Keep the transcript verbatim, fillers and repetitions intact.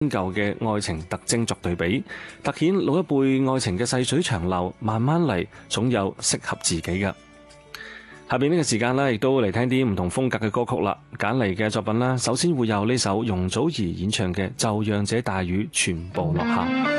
舊嘅愛情特徵作對比，凸顯老一輩愛情嘅細水長流，慢慢嚟，總有適合自己嘅。下邊呢個時間呢，亦都嚟聽啲唔同風格嘅歌曲啦。揀嚟嘅作品啦，首先會有呢首容祖兒演唱嘅《就讓這大雨全部落下》。